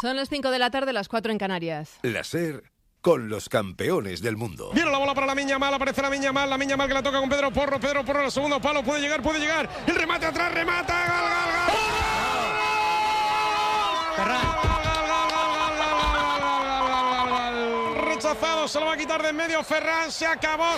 Son las 5 de la tarde, las 4 en Canarias. La SER con los campeones del mundo. Viene la bola para Lamine Yamal, aparece Lamine Yamal que la toca con Pedro Porro al segundo palo, puede llegar, el remate atrás, remata, gol. Rechazado, se lo va a quitar de en medio Ferran, se acabó.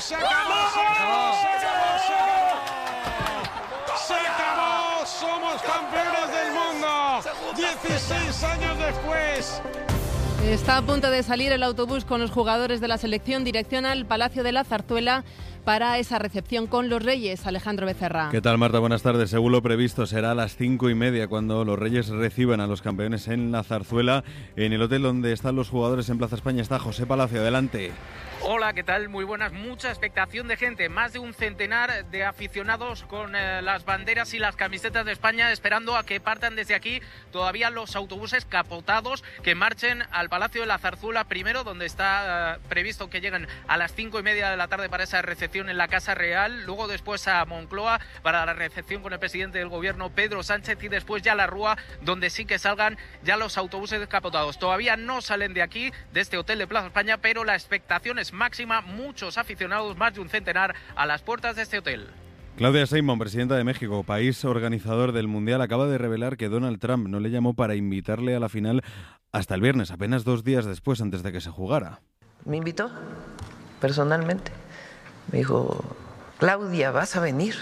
Somos campeones del mundo, 16 años después. Está a punto de salir el autobús con los jugadores de la selección dirección al Palacio de la Zarzuela para esa recepción con los Reyes. Alejandro Becerra. ¿Qué tal, Marta? Buenas tardes. Según lo previsto, será a las 5:30 cuando los Reyes reciban a los campeones en la Zarzuela. En el hotel donde están los jugadores en Plaza España está José Palacio. Adelante. Hola, ¿qué tal? Muy buenas. Mucha expectación de gente. Más de un centenar de aficionados con las banderas y las camisetas de España esperando a que partan desde aquí todavía los autobuses capotados que marchen al Palacio de la Zarzuela primero, donde está previsto que lleguen a las 5:30 de la tarde para esa recepción en la Casa Real, luego después a Moncloa para la recepción con el presidente del gobierno Pedro Sánchez y después ya a la Rúa, donde sí que salgan ya los autobuses descapotados. Todavía no salen de aquí, de este hotel de Plaza España, pero la expectación es máxima, muchos aficionados, más de un centenar, a las puertas de este hotel. Claudia Sheinbaum, presidenta de México, país organizador del Mundial, acaba de revelar que Donald Trump no le llamó para invitarle a la final hasta el viernes, apenas 2 días después, antes de que se jugara. Me invitó personalmente. Me dijo, Claudia, ¿vas a venir?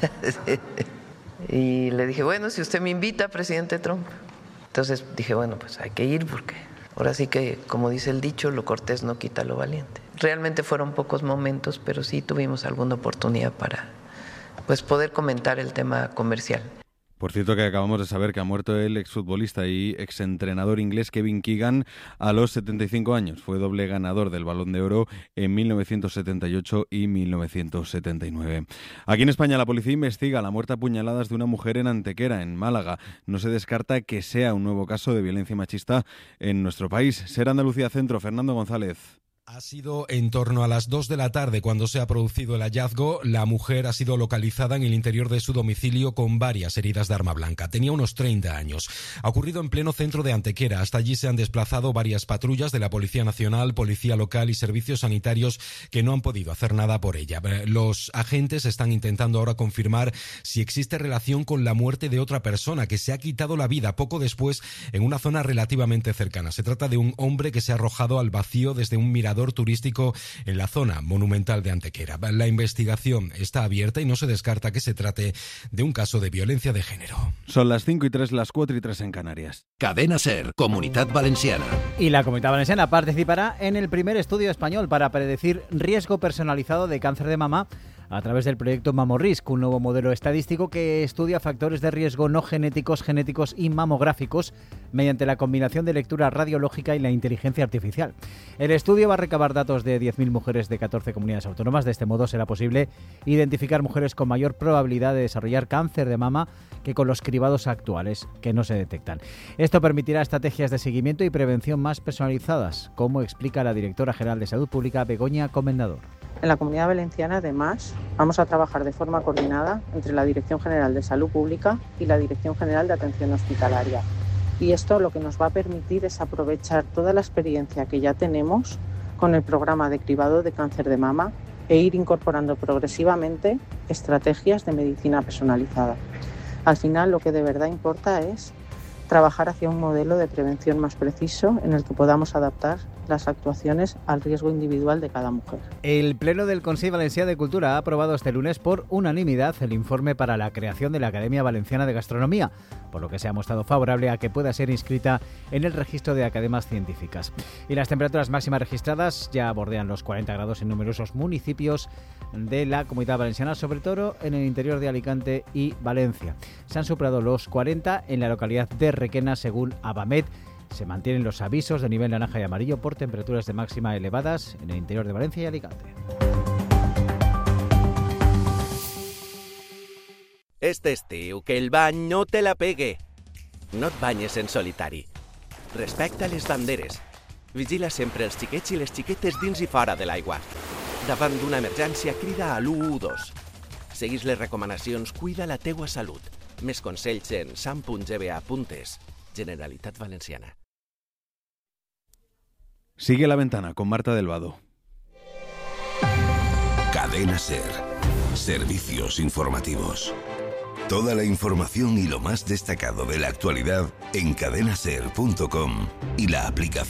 Y le dije, bueno, si usted me invita, presidente Trump. Entonces dije, bueno, pues hay que ir porque ahora sí que, como dice el dicho, lo cortés no quita lo valiente. Realmente fueron pocos momentos, pero sí tuvimos alguna oportunidad para poder comentar el tema comercial. Por cierto, que acabamos de saber que ha muerto el exfutbolista y exentrenador inglés Kevin Keegan a los 75 años. Fue doble ganador del Balón de Oro en 1978 y 1979. Aquí en España la policía investiga la muerte a puñaladas de una mujer en Antequera, en Málaga. No se descarta que sea un nuevo caso de violencia machista en nuestro país. SER Andalucía Centro, Fernando González. Ha sido en torno a las 2 de la tarde cuando se ha producido el hallazgo. La mujer ha sido localizada en el interior de su domicilio con varias heridas de arma blanca. Tenía unos 30 años. Ha ocurrido en pleno centro de Antequera. Hasta allí se han desplazado varias patrullas de la Policía Nacional, Policía Local y servicios sanitarios que no han podido hacer nada por ella. Los agentes están intentando ahora confirmar si existe relación con la muerte de otra persona que se ha quitado la vida poco después en una zona relativamente cercana. Se trata de un hombre que se ha arrojado al vacío desde un mirador turístico en la zona monumental de Antequera. La investigación está abierta y no se descarta que se trate de un caso de violencia de género. Son las 5:03, las 4:03 en Canarias. Cadena SER, Comunitat Valenciana. Y la Comunidad Valenciana participará en el primer estudio español para predecir riesgo personalizado de cáncer de mama a través del proyecto MamoRisk, un nuevo modelo estadístico que estudia factores de riesgo no genéticos, genéticos y mamográficos mediante la combinación de lectura radiológica y la inteligencia artificial. El estudio va a recabar datos de 10.000 mujeres de 14 comunidades autónomas. De este modo será posible identificar mujeres con mayor probabilidad de desarrollar cáncer de mama que con los cribados actuales, que no se detectan. Esto permitirá estrategias de seguimiento y prevención más personalizadas, como explica la directora general de Salud Pública, Begoña Comendador. En la Comunidad Valenciana, además, vamos a trabajar de forma coordinada entre la Dirección General de Salud Pública y la Dirección General de Atención Hospitalaria. Y esto lo que nos va a permitir es aprovechar toda la experiencia que ya tenemos con el programa de cribado de cáncer de mama e ir incorporando progresivamente estrategias de medicina personalizada. Al final, lo que de verdad importa es trabajar hacia un modelo de prevención más preciso en el que podamos adaptar las actuaciones al riesgo individual de cada mujer. El Pleno del Consell Valencià de Cultura ha aprobado este lunes por unanimidad el informe para la creación de la Academia Valenciana de Gastronomía, por lo que se ha mostrado favorable a que pueda ser inscrita en el registro de academias científicas. Y las temperaturas máximas registradas ya bordean los 40 grados en numerosos municipios de la Comunidad Valenciana, sobre todo en el interior de Alicante y Valencia. Se han superado los 40 en la localidad de Requena, según Abamet. Se mantienen los avisos de nivel naranja y amarillo por temperaturas de máxima elevadas en el interior de Valencia y Alicante. Este estiu, que el bany no te la pegue. No et banyes en solitari. Respecta les banderes. Vigila sempre els xiquets i les xiquetes dins i fora de l'aigua. Davant d'una emergència, crida a l'112. Seguís les recomanacions, cuida la teua salut. Més consells en sam.gba.es. Generalitat Valenciana. Sigue La Ventana con Marta del Vado. Cadena SER. Servicios informativos. Toda la información y lo más destacado de la actualidad en cadenaser.com y la aplicación